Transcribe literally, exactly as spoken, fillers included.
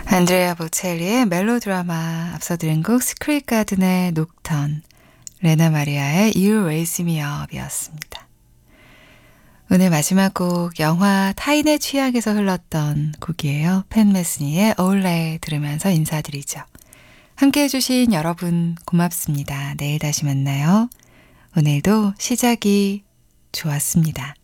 안드레아 보첼리의 멜로드라마, 앞서 들은 곡 스크릿 가든의 녹턴, 레나 마리아의 You Raise Me Up이었습니다. 오늘 마지막 곡 영화 타인의 취향에서 흘렀던 곡이에요. 팬 메스니의 올레 들으면서 인사드리죠. 함께 해주신 여러분 고맙습니다. 내일 다시 만나요. 오늘도 시작이 좋았습니다.